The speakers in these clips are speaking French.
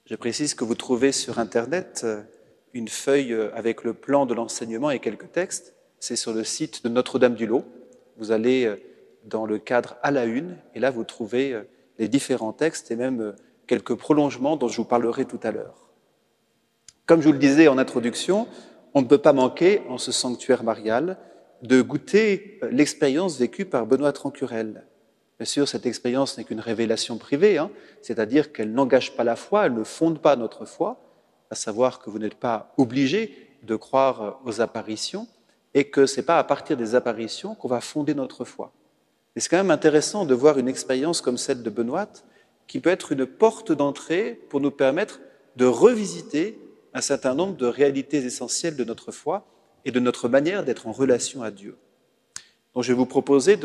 Je précise que vous trouvez sur Internet une feuille avec le plan de l'enseignement et quelques textes. C'est sur le site de Notre-Dame-du-Lot. Vous allez dans le cadre à la une, et là vous trouvez les différents textes et même quelques prolongements dont je vous parlerai tout à l'heure. Comme je vous le disais en introduction, on ne peut pas manquer, en ce sanctuaire marial, de goûter l'expérience vécue par Benoît Trancurel. Bien sûr, cette expérience n'est qu'une révélation privée, c'est-à-dire qu'elle n'engage pas la foi, elle ne fonde pas notre foi, à savoir que vous n'êtes pas obligé de croire aux apparitions et que ce n'est pas à partir des apparitions qu'on va fonder notre foi. Et c'est quand même intéressant de voir une expérience comme celle de Benoît qui peut être une porte d'entrée pour nous permettre de revisiter un certain nombre de réalités essentielles de notre foi et de notre manière d'être en relation à Dieu. Donc je vais vous proposer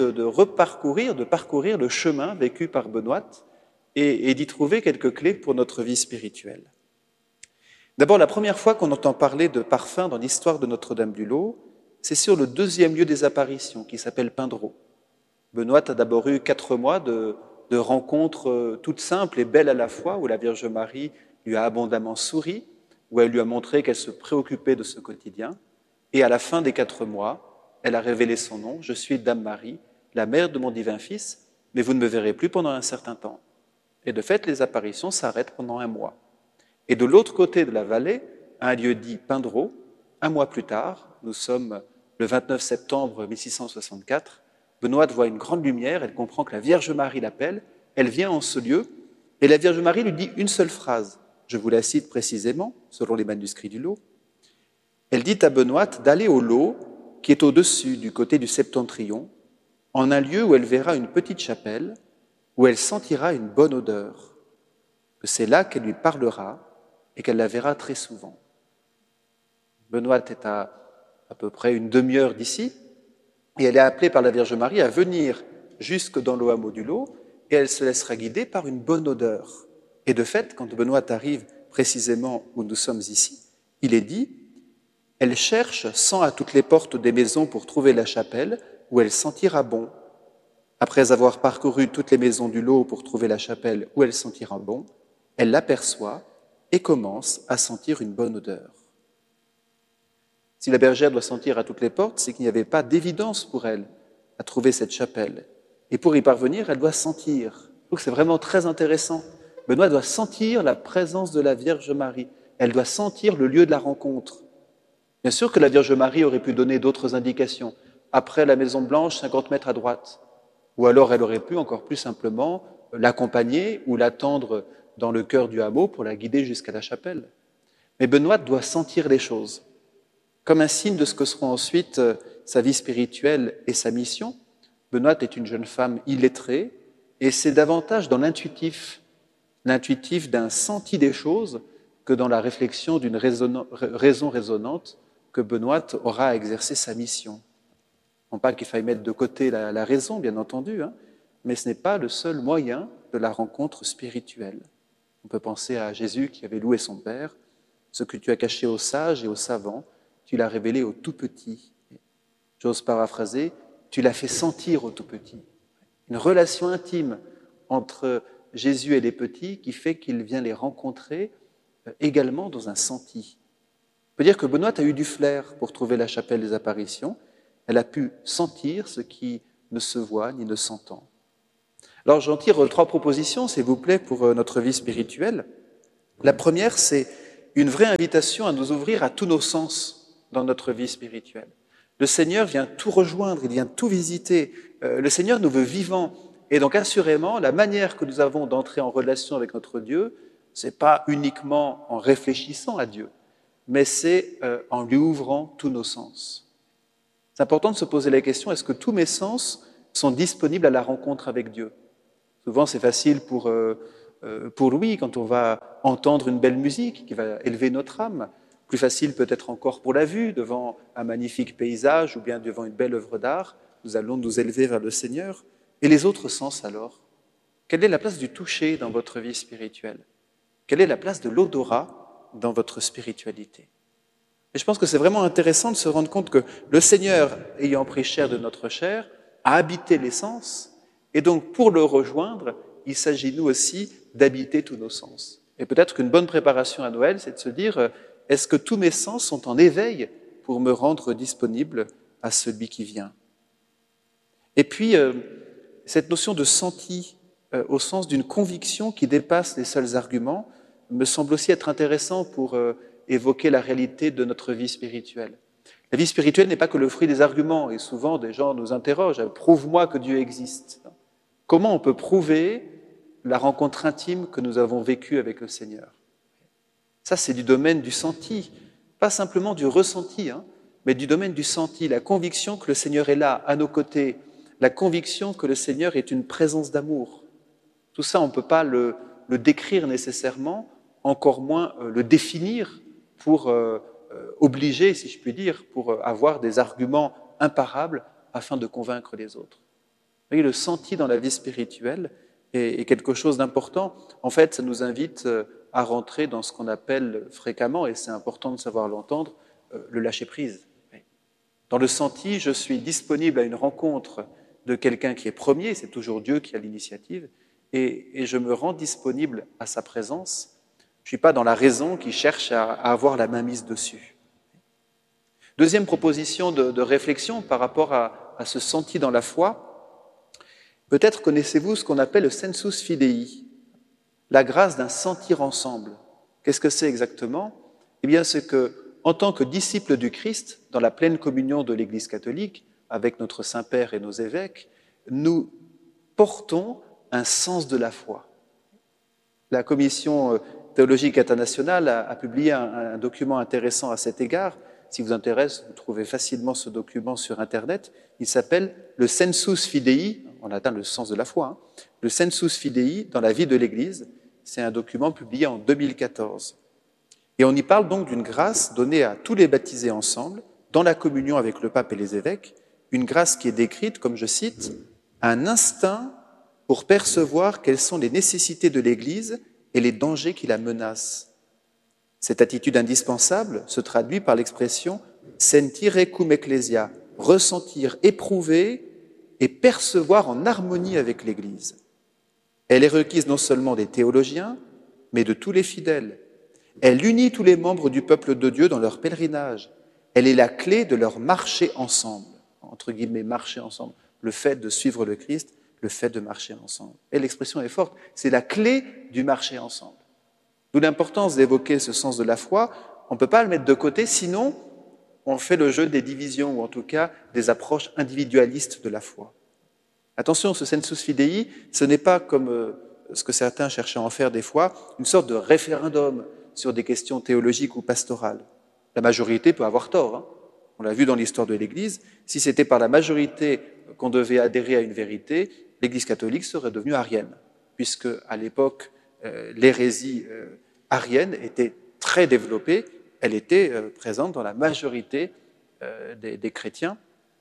de parcourir le chemin vécu par Benoît et d'y trouver quelques clés pour notre vie spirituelle. D'abord, la première fois qu'on entend parler de parfum dans l'histoire de Notre-Dame-du-Lot, c'est sur le deuxième lieu des apparitions, qui s'appelle Pindreau. Benoît a d'abord eu 4 mois de rencontres toutes simples et belles à la fois, où la Vierge Marie lui a abondamment souri, où elle lui a montré qu'elle se préoccupait de ce quotidien. Et à la fin des 4 mois, elle a révélé son nom, « Je suis Dame Marie, la mère de mon divin Fils, mais vous ne me verrez plus pendant un certain temps. » Et de fait, les apparitions s'arrêtent pendant 1 mois. Et de l'autre côté de la vallée, à un lieu dit Pindreau, 1 mois plus tard, nous sommes le 29 septembre 1664, Benoît voit une grande lumière, elle comprend que la Vierge Marie l'appelle, elle vient en ce lieu, et la Vierge Marie lui dit une seule phrase, je vous la cite précisément, selon les manuscrits du lot. Elle dit à Benoît d'aller au lot qui est au-dessus, du côté du septentrion, en un lieu où elle verra une petite chapelle, où elle sentira une bonne odeur, que c'est là qu'elle lui parlera et qu'elle la verra très souvent. Benoît est à peu près une demi-heure d'ici, et elle est appelée par la Vierge Marie à venir jusque dans le hameau du Lot, et elle se laissera guider par une bonne odeur. Et de fait, quand Benoît arrive précisément où nous sommes ici, il est dit « Elle cherche, sent à toutes les portes des maisons pour trouver la chapelle où elle sentira bon. Après avoir parcouru toutes les maisons du lot pour trouver la chapelle où elle sentira bon, elle l'aperçoit et commence à sentir une bonne odeur. » Si la bergère doit sentir à toutes les portes, c'est qu'il n'y avait pas d'évidence pour elle à trouver cette chapelle. Et pour y parvenir, elle doit sentir. Donc c'est vraiment très intéressant. Benoît doit sentir la présence de la Vierge Marie. Elle doit sentir le lieu de la rencontre. Bien sûr que la Vierge Marie aurait pu donner d'autres indications. Après la Maison Blanche, 50 mètres à droite. Ou alors elle aurait pu encore plus simplement l'accompagner ou l'attendre dans le cœur du hameau pour la guider jusqu'à la chapelle. Mais Benoît doit sentir les choses. Comme un signe de ce que seront ensuite sa vie spirituelle et sa mission, Benoît est une jeune femme illettrée et c'est davantage dans l'intuitif d'un senti des choses que dans la réflexion d'une raison raisonnante que Benoît aura à exercer sa mission. Non pas qu'il faille mettre de côté la raison, bien entendu, mais ce n'est pas le seul moyen de la rencontre spirituelle. On peut penser à Jésus qui avait loué son Père, « Ce que tu as caché aux sages et aux savants, tu l'as révélé aux tout petits. » J'ose paraphraser, tu l'as fait sentir aux tout petits. Une relation intime entre Jésus et les petits qui fait qu'il vient les rencontrer également dans un senti. On peut dire que Benoît a eu du flair pour trouver la chapelle des apparitions. Elle a pu sentir ce qui ne se voit ni ne s'entend. Alors j'en tire 3 propositions, s'il vous plaît, pour notre vie spirituelle. La première, c'est une vraie invitation à nous ouvrir à tous nos sens dans notre vie spirituelle. Le Seigneur vient tout rejoindre, il vient tout visiter. Le Seigneur nous veut vivants. Et donc assurément, la manière que nous avons d'entrer en relation avec notre Dieu, ce n'est pas uniquement en réfléchissant à Dieu, mais c'est en lui ouvrant tous nos sens. C'est important de se poser la question, est-ce que tous mes sens sont disponibles à la rencontre avec Dieu? Souvent, c'est facile pour Louis, quand on va entendre une belle musique qui va élever notre âme. Plus facile peut-être encore pour la vue, devant un magnifique paysage ou bien devant une belle œuvre d'art. Nous allons nous élever vers le Seigneur. Et les autres sens alors? Quelle est la place du toucher dans votre vie spirituelle? Quelle est la place de l'odorat dans votre spiritualité? Et je pense que c'est vraiment intéressant de se rendre compte que le Seigneur, ayant pris chair de notre chair, a habité les sens. Et donc, pour le rejoindre, il s'agit nous aussi d'habiter tous nos sens. Et peut-être qu'une bonne préparation à Noël, c'est de se dire, est-ce que tous mes sens sont en éveil pour me rendre disponible à celui qui vient? Et puis, cette notion de senti, au sens d'une conviction qui dépasse les seuls arguments, me semble aussi être intéressant pour évoquer la réalité de notre vie spirituelle. La vie spirituelle n'est pas que le fruit des arguments, et souvent des gens nous interrogent, prouve-moi que Dieu existe. Comment on peut prouver la rencontre intime que nous avons vécue avec le Seigneur? Ça, c'est du domaine du senti, pas simplement du ressenti, mais du domaine du senti, la conviction que le Seigneur est là, à nos côtés, la conviction que le Seigneur est une présence d'amour. Tout ça, on ne peut pas le décrire nécessairement, encore moins le définir pour obliger, si je puis dire, pour avoir des arguments imparables afin de convaincre les autres. Vous voyez, le senti dans la vie spirituelle est quelque chose d'important. En fait, ça nous invite à rentrer dans ce qu'on appelle fréquemment, et c'est important de savoir l'entendre, le lâcher-prise. Dans le senti, je suis disponible à une rencontre de quelqu'un qui est premier, c'est toujours Dieu qui a l'initiative, et je me rends disponible à sa présence. Je ne suis pas dans la raison qui cherche à avoir la main mise dessus. Deuxième proposition de réflexion par rapport à ce senti dans la foi. Peut-être connaissez-vous ce qu'on appelle le sensus fidei, la grâce d'un sentir ensemble. Qu'est-ce que c'est exactement? Eh bien, c'est que, en tant que disciples du Christ, dans la pleine communion de l'Église catholique, avec notre Saint-Père et nos évêques, nous portons un sens de la foi. La Commission théologique internationale a publié un document intéressant à cet égard. Si vous intéresse, vous trouvez facilement ce document sur Internet. Il s'appelle le Sensus Fidei, en latin le sens de la foi, le Sensus Fidei dans la vie de l'Église. C'est un document publié en 2014. Et on y parle donc d'une grâce donnée à tous les baptisés ensemble, dans la communion avec le pape et les évêques, une grâce qui est décrite, comme je cite, un instinct pour percevoir quelles sont les nécessités de l'Église et les dangers qui la menacent. Cette attitude indispensable se traduit par l'expression sentire cum ecclesia, ressentir, éprouver et percevoir en harmonie avec l'Église. Elle est requise non seulement des théologiens, mais de tous les fidèles. Elle unit tous les membres du peuple de Dieu dans leur pèlerinage. Elle est la clé de leur marcher ensemble, entre guillemets, marcher ensemble. Le fait de suivre le Christ, le fait de marcher ensemble. Et l'expression est forte, c'est la clé du marcher ensemble. D'où l'importance d'évoquer ce sens de la foi. On ne peut pas le mettre de côté, sinon on fait le jeu des divisions, ou en tout cas des approches individualistes de la foi. Attention, ce sensus fidei, ce n'est pas comme ce que certains cherchent à en faire des fois, une sorte de référendum sur des questions théologiques ou pastorales. La majorité peut avoir tort. On l'a vu dans l'histoire de l'Église. Si c'était par la majorité qu'on devait adhérer à une vérité, l'Église catholique serait devenue arienne, puisque à l'époque, l'hérésie arienne était très développée, elle était présente dans la majorité des chrétiens,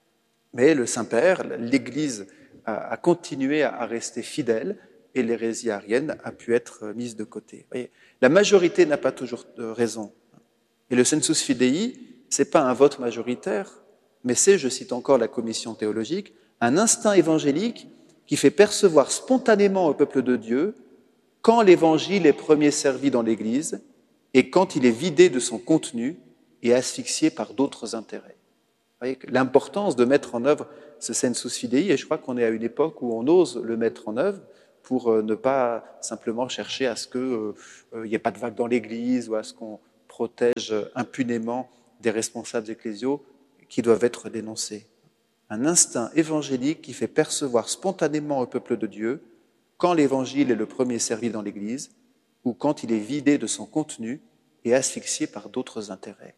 mais le Saint-Père, l'Église a continué à rester fidèle et l'hérésie arienne a pu être mise de côté. Vous voyez, la majorité n'a pas toujours raison. Et le sensus fidei, ce n'est pas un vote majoritaire, mais c'est, je cite encore la commission théologique, un instinct évangélique qui fait percevoir spontanément au peuple de Dieu quand l'évangile est premier servi dans l'Église et quand il est vidé de son contenu et asphyxié par d'autres intérêts. Vous voyez l'importance de mettre en œuvre ce sensus fidei, et je crois qu'on est à une époque où on ose le mettre en œuvre pour ne pas simplement chercher à ce qu'il n'y ait pas de vague dans l'Église ou à ce qu'on protège impunément des responsables ecclésiaux qui doivent être dénoncés. Un instinct évangélique qui fait percevoir spontanément au peuple de Dieu quand l'évangile est le premier servi dans l'Église ou quand il est vidé de son contenu et asphyxié par d'autres intérêts.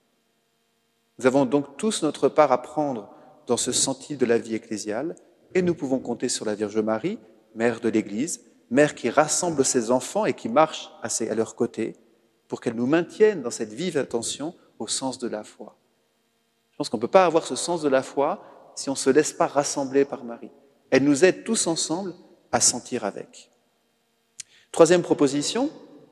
Nous avons donc tous notre part à prendre dans ce senti de la vie ecclésiale et nous pouvons compter sur la Vierge Marie, mère de l'Église, mère qui rassemble ses enfants et qui marche à leur côté pour qu'elle nous maintienne dans cette vive attention au sens de la foi. Je pense qu'on ne peut pas avoir ce sens de la foi si on ne se laisse pas rassembler par Marie. Elle nous aide tous ensemble à sentir avec. Troisième proposition,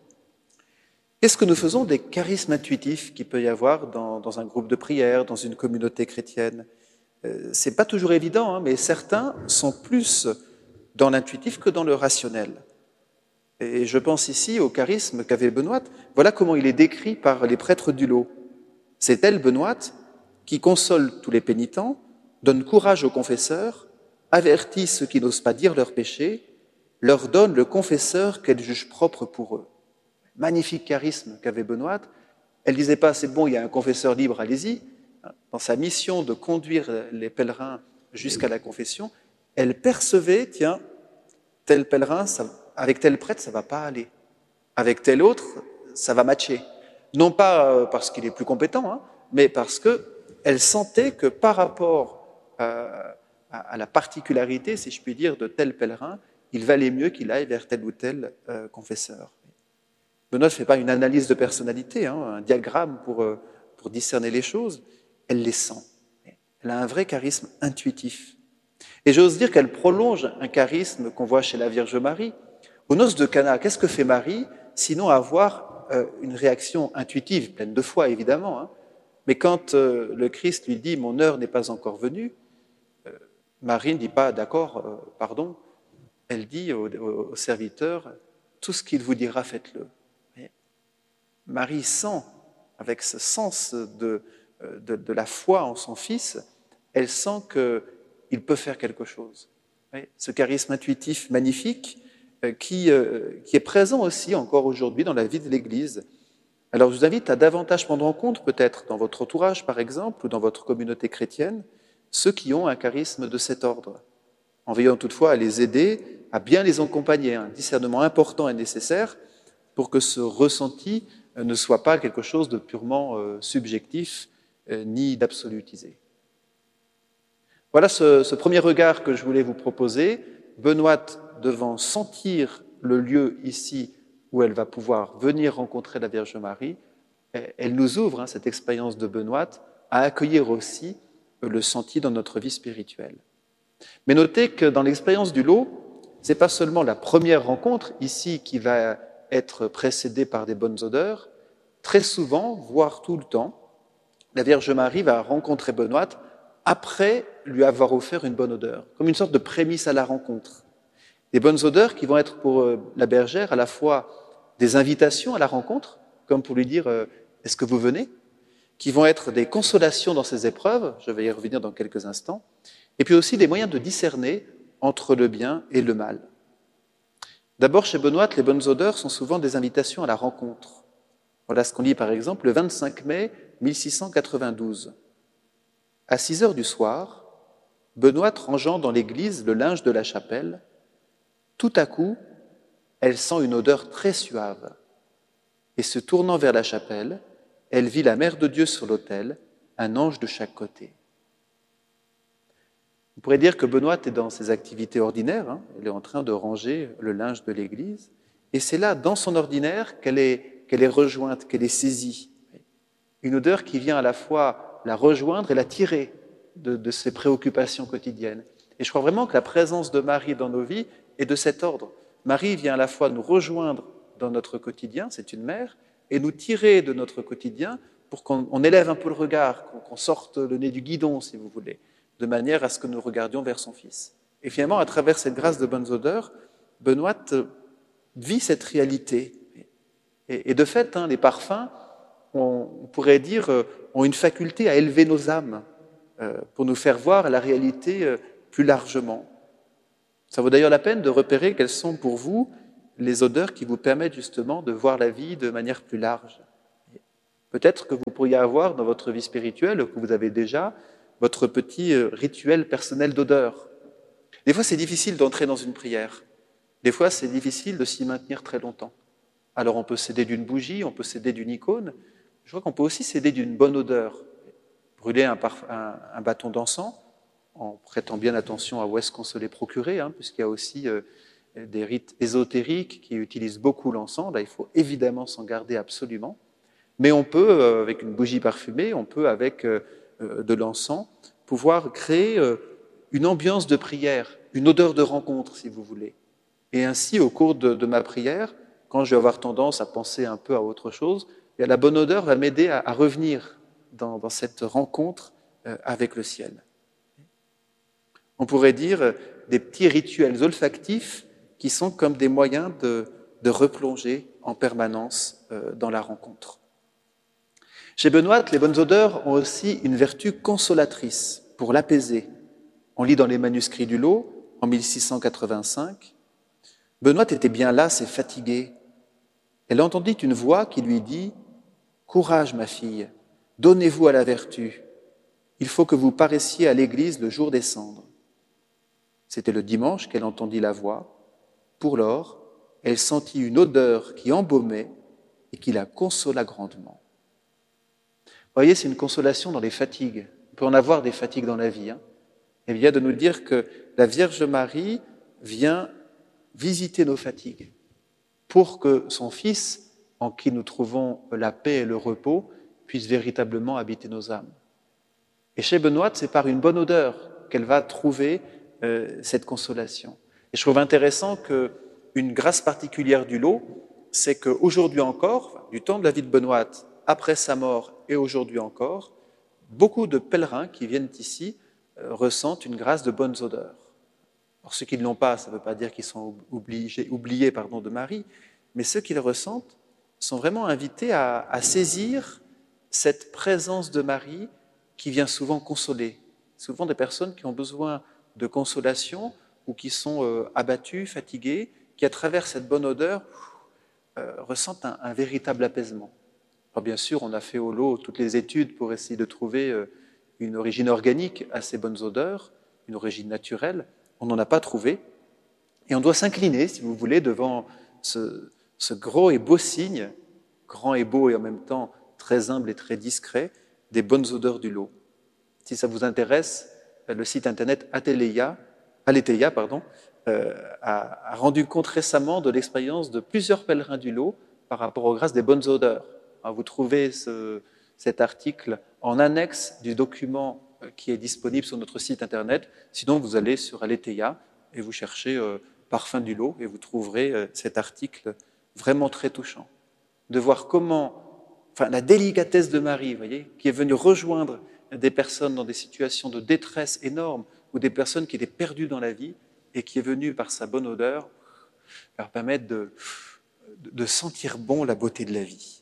qu'est-ce que nous faisons des charismes intuitifs qu'il peut y avoir dans un groupe de prière, dans une communauté chrétienne? Ce n'est pas toujours évident, mais certains sont plus dans l'intuitif que dans le rationnel. Et je pense ici au charisme qu'avait Benoît. Voilà comment il est décrit par les prêtres du lot. C'est elle, Benoît, qui console tous les pénitents, donne courage aux confesseurs, avertit ceux qui n'osent pas dire leurs péchés, leur donne le confesseur qu'elle juge propre pour eux. Magnifique charisme qu'avait Benoît. Elle disait pas, c'est bon, il y a un confesseur libre, allez-y. Dans sa mission de conduire les pèlerins jusqu'à la confession, elle percevait, tiens, tel pèlerin, avec tel prêtre, ça ne va pas aller. Avec tel autre, ça va matcher. Non pas parce qu'il est plus compétent, hein, mais parce qu'elle sentait que par rapport à la particularité, si je puis dire, de tel pèlerin, il valait mieux qu'il aille vers tel ou tel confesseur. Benoît ne fait pas une analyse de personnalité, hein, un diagramme pour discerner les choses, elle les sent. Elle a un vrai charisme intuitif. Et j'ose dire qu'elle prolonge un charisme qu'on voit chez la Vierge Marie. Aux noces de Cana, qu'est-ce que fait Marie, sinon avoir une réaction intuitive, pleine de foi évidemment, hein. Mais quand le Christ lui dit « mon heure n'est pas encore venue », Marie ne dit pas « d'accord, pardon », elle dit au serviteur « tout ce qu'il vous dira, faites-le ». Marie sent, avec ce sens de la foi en son Fils, elle sent qu'il peut faire quelque chose. Ce charisme intuitif magnifique qui est présent aussi encore aujourd'hui dans la vie de l'Église. Alors je vous invite à davantage prendre en compte, peut-être dans votre entourage par exemple, ou dans votre communauté chrétienne, ceux qui ont un charisme de cet ordre, en veillant toutefois à les aider, à bien les accompagner. Un discernement important est nécessaire pour que ce ressenti ne soit pas quelque chose de purement subjectif ni d'absolutisé. Voilà ce premier regard que je voulais vous proposer. Benoît devant sentir le lieu ici où elle va pouvoir venir rencontrer la Vierge Marie, elle nous ouvre, cette expérience de Benoît, à accueillir aussi le senti dans notre vie spirituelle. Mais notez que dans l'expérience du lot, ce n'est pas seulement la première rencontre ici qui va être précédée par des bonnes odeurs. Très souvent, voire tout le temps, la Vierge Marie va rencontrer Benoît après lui avoir offert une bonne odeur, comme une sorte de prémisse à la rencontre. Des bonnes odeurs qui vont être pour la bergère à la fois des invitations à la rencontre, comme pour lui dire « est-ce que vous venez ?», qui vont être des consolations dans ses épreuves, je vais y revenir dans quelques instants, et puis aussi des moyens de discerner entre le bien et le mal. D'abord, chez Benoît, les bonnes odeurs sont souvent des invitations à la rencontre. Voilà ce qu'on lit par exemple le 25 mai 1692. À 6 heures du soir, Benoît rangeant dans l'église le linge de la chapelle, tout à coup, elle sent une odeur très suave. Et se tournant vers la chapelle, elle vit la Mère de Dieu sur l'autel, un ange de chaque côté. On pourrait dire que Benoît est dans ses activités ordinaires, elle est en train de ranger le linge de l'église, et c'est là, dans son ordinaire, qu'elle est rejointe, qu'elle est saisie. Une odeur qui vient à la fois la rejoindre et la tirer de ses préoccupations quotidiennes. Et je crois vraiment que la présence de Marie dans nos vies est de cet ordre. Marie vient à la fois nous rejoindre dans notre quotidien, c'est une mère, et nous tirer de notre quotidien pour qu'on élève un peu le regard, qu'on sorte le nez du guidon, si vous voulez, de manière à ce que nous regardions vers son Fils. Et finalement, à travers cette grâce de bonnes odeurs, Benoît vit cette réalité. Et de fait, les parfums, on pourrait dire, ont une faculté à élever nos âmes pour nous faire voir la réalité plus largement. Ça vaut d'ailleurs la peine de repérer quelles sont pour vous les odeurs qui vous permettent justement de voir la vie de manière plus large. Peut-être que vous pourriez avoir dans votre vie spirituelle, que vous avez déjà, votre petit rituel personnel d'odeur. Des fois, c'est difficile d'entrer dans une prière. Des fois, c'est difficile de s'y maintenir très longtemps. Alors, on peut s'aider d'une bougie, on peut s'aider d'une icône. Je crois qu'on peut aussi s'aider d'une bonne odeur. Brûler un bâton d'encens, en prêtant bien attention à où est-ce qu'on se l'est procuré, puisqu'il y a aussi des rites ésotériques qui utilisent beaucoup l'encens. Là, il faut évidemment s'en garder absolument. Mais on peut, avec une bougie parfumée, on peut, avec de l'encens, pouvoir créer une ambiance de prière, une odeur de rencontre, si vous voulez. Et ainsi, au cours de ma prière, quand je vais avoir tendance à penser un peu à autre chose, la bonne odeur va m'aider à revenir dans cette rencontre avec le ciel. On pourrait dire des petits rituels olfactifs qui sont comme des moyens de replonger en permanence dans la rencontre. Chez Benoît, les bonnes odeurs ont aussi une vertu consolatrice pour l'apaiser. On lit dans les manuscrits du Lot, en 1685, « Benoît était bien lasse et fatiguée. Elle entendit une voix qui lui dit « Courage, ma fille, donnez-vous à la vertu. Il faut que vous paraissiez à l'église le jour des cendres. » C'était le dimanche qu'elle entendit la voix. Pour lors, elle sentit une odeur qui embaumait et qui la consola grandement. Vous voyez, c'est une consolation dans les fatigues. On peut en avoir des fatigues dans la vie. Elle vient de nous dire que la Vierge Marie vient visiter nos fatigues pour que son Fils, en qui nous trouvons la paix et le repos, puisse véritablement habiter nos âmes. Et chez Benoît, c'est par une bonne odeur qu'elle va trouver cette consolation. Et je trouve intéressant qu'une grâce particulière du Lot, c'est qu'aujourd'hui encore, du temps de la vie de Benoît, après sa mort et aujourd'hui encore, beaucoup de pèlerins qui viennent ici ressentent une grâce de bonnes odeurs. Alors ceux qui ne l'ont pas, ça ne veut pas dire qu'ils sont oubliés de Marie, mais ceux qui le ressentent sont vraiment invités à saisir cette présence de Marie qui vient souvent consoler. Souvent des personnes qui ont besoin de consolation ou qui sont abattues, fatiguées, qui à travers cette bonne odeur ressentent un véritable apaisement. Alors bien sûr, on a fait au Lot toutes les études pour essayer de trouver une origine organique à ces bonnes odeurs, une origine naturelle. On n'en a pas trouvé. Et on doit s'incliner, si vous voulez, devant ce gros et beau signe, grand et beau et en même temps très humble et très discret, des bonnes odeurs du Lot. Si ça vous intéresse, le site internet Aletheia a rendu compte récemment de l'expérience de plusieurs pèlerins du Lot par rapport aux grâces des bonnes odeurs. Vous trouvez cet article en annexe du document qui est disponible sur notre site internet. Sinon, vous allez sur Aletheia et vous cherchez Parfum du Lot et vous trouverez cet article vraiment très touchant. De voir la délicatesse de Marie, vous voyez, qui est venue rejoindre des personnes dans des situations de détresse énorme ou des personnes qui étaient perdues dans la vie et qui est venue par sa bonne odeur leur permettre de sentir bon la beauté de la vie.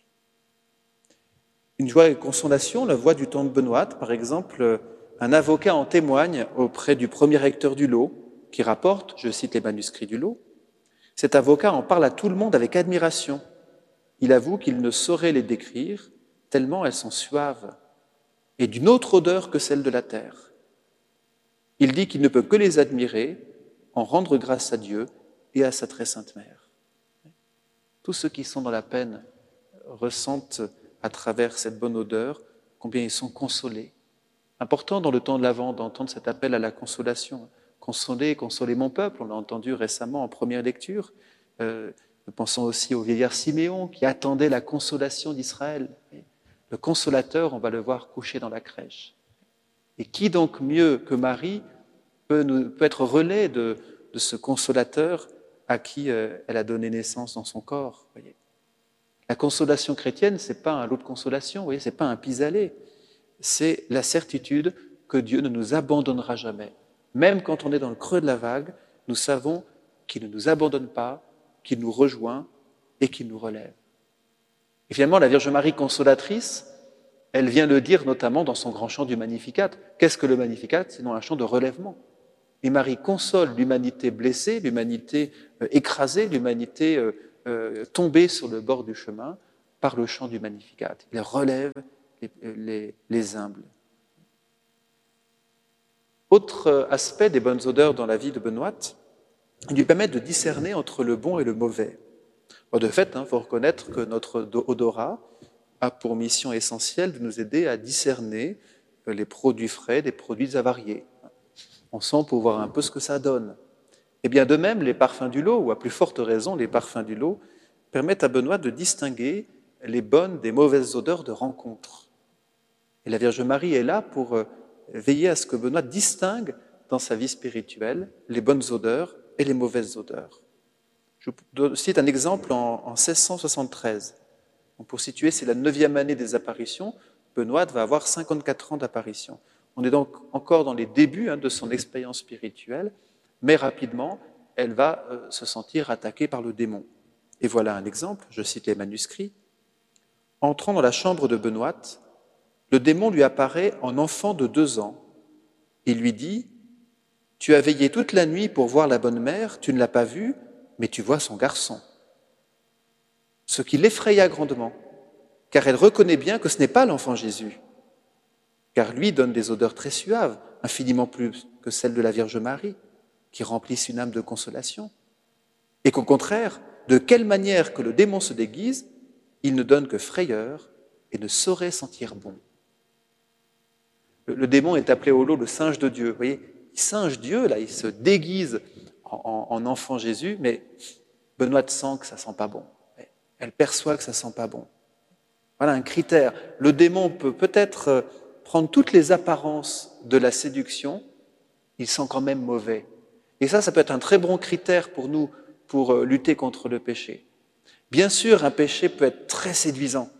Une joie et consolation, la voix du temps de Benoît, par exemple, un avocat en témoigne auprès du premier recteur du Lot, qui rapporte, je cite les manuscrits du Lot, « Cet avocat en parle à tout le monde avec admiration. Il avoue qu'il ne saurait les décrire, tellement elles sont suaves, et d'une autre odeur que celle de la terre. Il dit qu'il ne peut que les admirer, en rendre grâce à Dieu et à sa très sainte mère. » Tous ceux qui sont dans la peine ressentent à travers cette bonne odeur combien ils sont consolés. Important dans le temps de l'Avent d'entendre cet appel à la consolation. Consoler mon peuple, on l'a entendu récemment en première lecture. Nous pensons aussi au vieillard Siméon qui attendait la consolation d'Israël. Le consolateur, on va le voir couché dans la crèche. Et qui donc mieux que Marie peut être relais de ce consolateur à qui elle a donné naissance dans son corps, voyez. La consolation chrétienne, ce n'est pas un lot de consolation, ce n'est pas un pis-aller. C'est la certitude que Dieu ne nous abandonnera jamais. Même quand on est dans le creux de la vague, nous savons qu'il ne nous abandonne pas, qu'il nous rejoint et qu'il nous relève. Et finalement, la Vierge Marie consolatrice, elle vient le dire notamment dans son grand chant du Magnificat. Qu'est-ce que le Magnificat? Sinon un chant de relèvement. Et Marie console l'humanité blessée, l'humanité écrasée, l'humanité tombée sur le bord du chemin par le chant du Magnificat. Il relève les humbles. Autre aspect des bonnes odeurs dans la vie de Benoît, il lui permet de discerner entre le bon et le mauvais. De fait, il faut reconnaître que notre odorat a pour mission essentielle de nous aider à discerner les produits frais des produits avariés. On sent pour voir un peu ce que ça donne. Et bien de même, les parfums du Lot, ou à plus forte raison, les parfums du Lot, permettent à Benoît de distinguer les bonnes des mauvaises odeurs de rencontre. Et la Vierge Marie est là pour veiller à ce que Benoît distingue dans sa vie spirituelle les bonnes odeurs et les mauvaises odeurs. Je cite un exemple en 1673. Pour situer, c'est la 9e année des apparitions. Benoît va avoir 54 ans d'apparition. On est donc encore dans les débuts de son expérience spirituelle, mais rapidement, elle va se sentir attaquée par le démon. Et voilà un exemple, je cite les manuscrits. Entrant dans la chambre de Benoît, le démon lui apparaît en enfant de 2 ans. Il lui dit « Tu as veillé toute la nuit pour voir la bonne mère, tu ne l'as pas vue, mais tu vois son garçon. » Ce qui l'effraya grandement, car elle reconnaît bien que ce n'est pas l'enfant Jésus, car lui donne des odeurs très suaves, infiniment plus que celles de la Vierge Marie, qui remplissent une âme de consolation. Et qu'au contraire, de quelle manière que le démon se déguise, il ne donne que frayeur et ne saurait sentir bon. Le démon est appelé au lot le singe de Dieu. Vous voyez, il singe Dieu, là, il se déguise en enfant Jésus, mais Benoît sent que ça sent pas bon. Elle perçoit que ça sent pas bon. Voilà un critère. Le démon peut peut-être prendre toutes les apparences de la séduction, il sent quand même mauvais. Et ça peut être un très bon critère pour nous, pour lutter contre le péché. Bien sûr, un péché peut être très séduisant,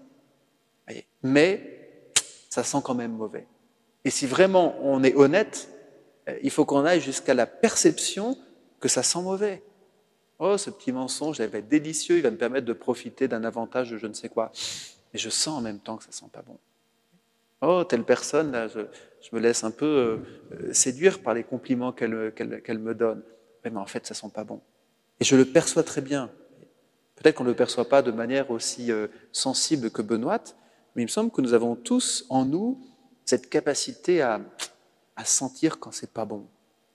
mais ça sent quand même mauvais. Et si vraiment on est honnête, il faut qu'on aille jusqu'à la perception que ça sent mauvais. Oh, ce petit mensonge, il va être délicieux, il va me permettre de profiter d'un avantage de je ne sais quoi. Mais je sens en même temps que ça sent pas bon. Oh, telle personne, là, je me laisse un peu séduire par les compliments qu'elle me donne. Mais en fait, ça sent pas bon. Et je le perçois très bien. Peut-être qu'on ne le perçoit pas de manière aussi sensible que Benoît, mais il me semble que nous avons tous en nous cette capacité à sentir quand c'est pas bon.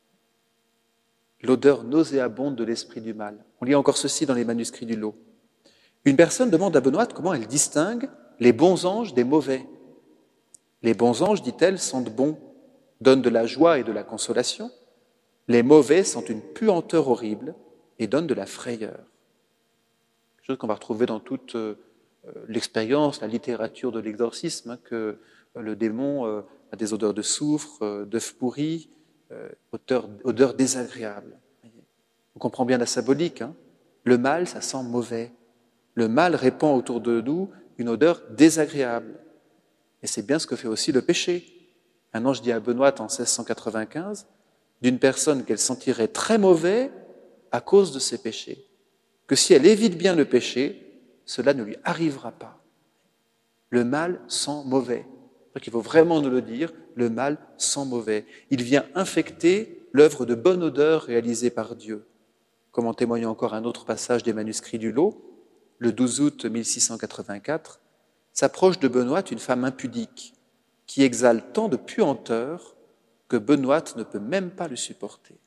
L'odeur nauséabonde de l'esprit du mal. On lit encore ceci dans les manuscrits du Lot. Une personne demande à Benoît comment elle distingue les bons anges des mauvais. Les bons anges, dit-elle, sentent bon, donnent de la joie et de la consolation. Les mauvais sentent une puanteur horrible et donnent de la frayeur. Quelque chose qu'on va retrouver dans toute l'expérience, la littérature de l'exorcisme, hein, que le démon a des odeurs de soufre, d'œufs pourris, odeurs désagréables. On comprend bien la symbolique. Hein. Le mal, ça sent mauvais. Le mal répand autour de nous une odeur désagréable. Et c'est bien ce que fait aussi le péché. Un ange dit à Benoît en 1695 d'une personne qu'elle sentirait très mauvais à cause de ses péchés, que si elle évite bien le péché, cela ne lui arrivera pas. Le mal sent mauvais. Donc il faut vraiment nous le dire, le mal sent mauvais. Il vient infecter l'œuvre de bonne odeur réalisée par Dieu. Comme en témoigne encore un autre passage des manuscrits du Lot, le 12 août 1684, s'approche de Benoît une femme impudique qui exhale tant de puanteur que Benoît ne peut même pas le supporter.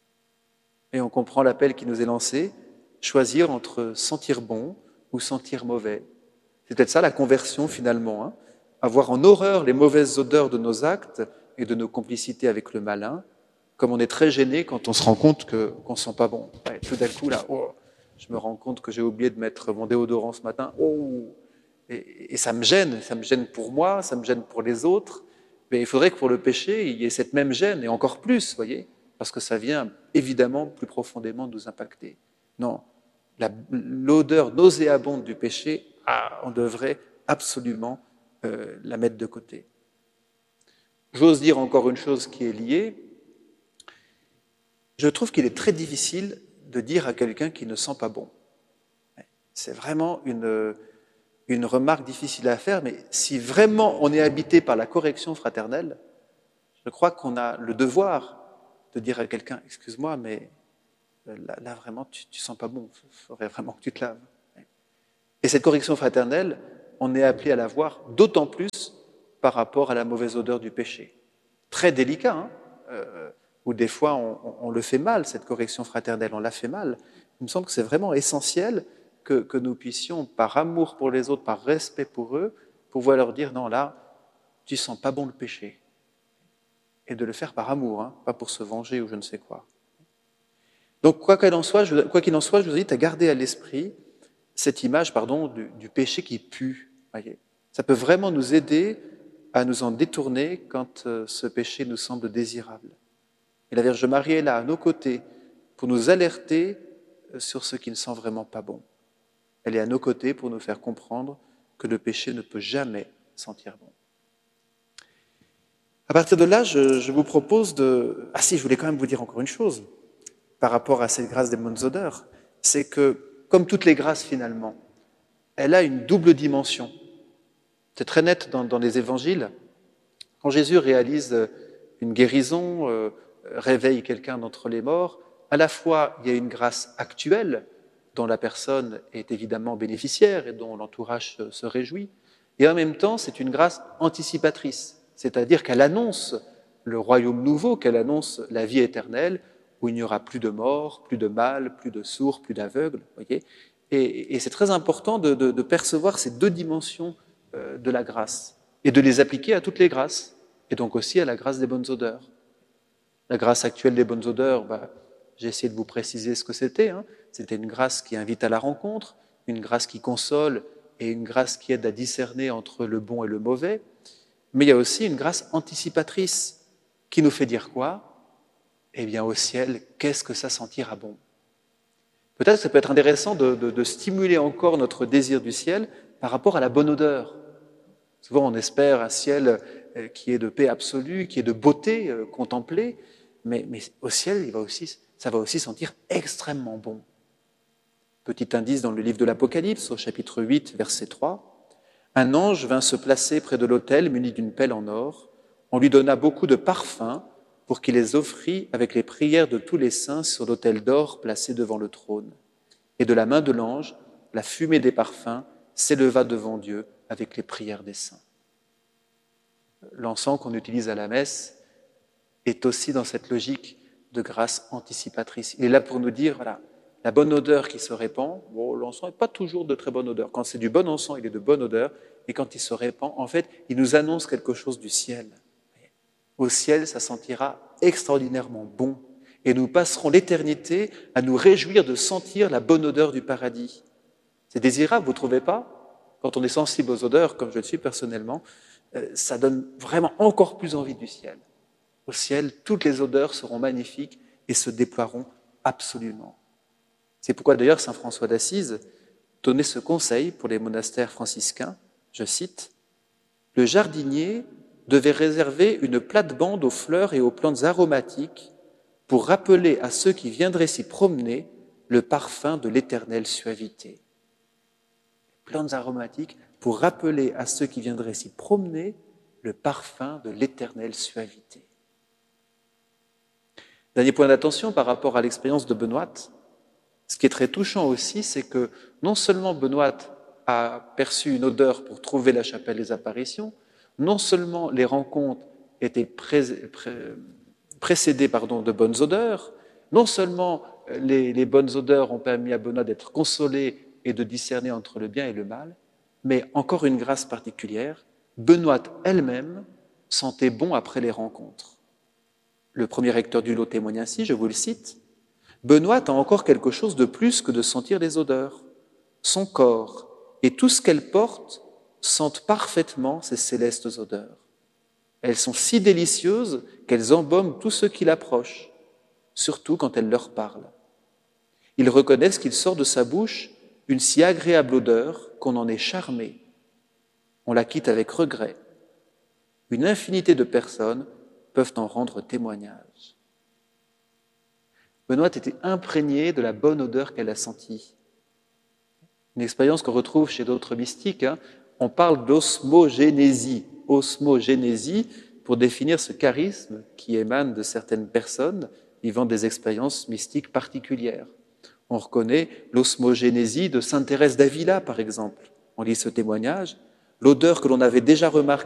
Et on comprend l'appel qui nous est lancé, choisir entre sentir bon ou sentir mauvais. C'est peut-être ça la conversion finalement, hein, avoir en horreur les mauvaises odeurs de nos actes et de nos complicités avec le malin, comme on est très gêné quand on se rend compte qu'on ne sent pas bon. Ouais, tout d'un coup, là, oh, je me rends compte que j'ai oublié de mettre mon déodorant ce matin. Oh, et ça me gêne pour moi, ça me gêne pour les autres. Mais il faudrait que pour le péché, il y ait cette même gêne, et encore plus, voyez, parce que ça vient évidemment plus profondément nous impacter. Non, l'odeur nauséabonde du péché, on devrait absolument la mettre de côté. J'ose dire encore une chose qui est liée. Je trouve qu'il est très difficile de dire à quelqu'un qui ne sent pas bon. C'est vraiment une remarque difficile à faire, mais si vraiment on est habité par la correction fraternelle, je crois qu'on a le devoir de dire à quelqu'un, excuse-moi, mais là vraiment, tu sens pas bon, il faudrait vraiment que tu te laves. Et cette correction fraternelle, on est appelé à la voir d'autant plus par rapport à la mauvaise odeur du péché. Très délicat, hein, où des fois on le fait mal, cette correction fraternelle, on la fait mal. Il me semble que c'est vraiment essentiel que nous puissions, par amour pour les autres, par respect pour eux, pouvoir leur dire, non, là, tu sens pas bon le péché. Et de le faire par amour, hein, pas pour se venger ou je ne sais quoi. Donc, quoi qu'il en soit, je vous invite à garder à l'esprit cette image du péché qui pue. Voyez. Ça peut vraiment nous aider à nous en détourner quand ce péché nous semble désirable. Et la Vierge Marie est là, à nos côtés, pour nous alerter sur ce qui ne sent vraiment pas bon. Elle est à nos côtés pour nous faire comprendre que le péché ne peut jamais sentir bon. À partir de là, je vous propose Ah si, je voulais quand même vous dire encore une chose par rapport à cette grâce des bonnes odeurs. C'est que comme toutes les grâces finalement, elle a une double dimension. C'est très net dans les évangiles. Quand Jésus réalise une guérison, réveille quelqu'un d'entre les morts, à la fois il y a une grâce actuelle dont la personne est évidemment bénéficiaire et dont l'entourage se réjouit, et en même temps c'est une grâce anticipatrice, c'est-à-dire qu'elle annonce le royaume nouveau, qu'elle annonce la vie éternelle, où il n'y aura plus de mort, plus de mal, plus de sourds, plus d'aveugles. Voyez, et c'est très important de percevoir ces deux dimensions de la grâce et de les appliquer à toutes les grâces, et donc aussi à la grâce des bonnes odeurs. La grâce actuelle des bonnes odeurs, j'ai essayé de vous préciser ce que c'était. C'était une grâce qui invite à la rencontre, une grâce qui console et une grâce qui aide à discerner entre le bon et le mauvais. Mais il y a aussi une grâce anticipatrice qui nous fait dire quoi? Eh bien, au ciel, qu'est-ce que ça sentira bon? Peut-être que ça peut être intéressant de stimuler encore notre désir du ciel par rapport à la bonne odeur. Souvent, on espère un ciel qui est de paix absolue, qui est de beauté contemplée, mais au ciel, ça va aussi sentir extrêmement bon. Petit indice dans le livre de l'Apocalypse, au chapitre 8, verset 3. Un ange vint se placer près de l'autel muni d'une pelle en or. On lui donna beaucoup de parfums pour qu'il les offrît avec les prières de tous les saints sur l'autel d'or placé devant le trône. Et de la main de l'ange, la fumée des parfums s'éleva devant Dieu avec les prières des saints. L'encens qu'on utilise à la messe est aussi dans cette logique de grâce anticipatrice. Il est là pour nous dire, voilà, la bonne odeur qui se répand, l'encens n'est pas toujours de très bonne odeur. Quand c'est du bon encens, il est de bonne odeur, et quand il se répand, en fait, il nous annonce quelque chose du ciel. Au ciel, ça sentira extraordinairement bon, et nous passerons l'éternité à nous réjouir de sentir la bonne odeur du paradis. C'est désirable, vous ne trouvez pas? Quand on est sensible aux odeurs, comme je le suis personnellement, ça donne vraiment encore plus envie du ciel. Au ciel, toutes les odeurs seront magnifiques et se déploieront absolument. C'est pourquoi d'ailleurs saint François d'Assise donnait ce conseil pour les monastères franciscains, je cite, « Le jardinier devait réserver une plate-bande aux fleurs et aux plantes aromatiques pour rappeler à ceux qui viendraient s'y promener le parfum de l'éternelle suavité. » Plantes aromatiques pour rappeler à ceux qui viendraient s'y promener le parfum de l'éternelle suavité. Dernier point d'attention par rapport à l'expérience de Benoît, ce qui est très touchant aussi, c'est que non seulement Benoît a perçu une odeur pour trouver la chapelle des apparitions, non seulement les rencontres étaient précédées de bonnes odeurs, non seulement les bonnes odeurs ont permis à Benoît d'être consolé et de discerner entre le bien et le mal, mais encore une grâce particulière, Benoît elle-même sentait bon après les rencontres. Le premier recteur du Lot témoigne ainsi, je vous le cite, « Benoît a encore quelque chose de plus que de sentir les odeurs. Son corps et tout ce qu'elle porte sentent parfaitement ces célestes odeurs. Elles sont si délicieuses qu'elles embaument tous ceux qui l'approchent, surtout quand elle leur parle. Ils reconnaissent qu'il sort de sa bouche une si agréable odeur qu'on en est charmé. On la quitte avec regret. Une infinité de personnes peuvent en rendre témoignage. » Benoît était imprégné de la bonne odeur qu'elle a sentie. Une expérience qu'on retrouve chez d'autres mystiques. On parle d'osmogénésie. Osmogénésie pour définir ce charisme qui émane de certaines personnes vivant des expériences mystiques particulières. On reconnaît l'osmogénésie de sainte Thérèse d'Avila, par exemple. On lit ce témoignage. L'odeur que l'on avait déjà remarquée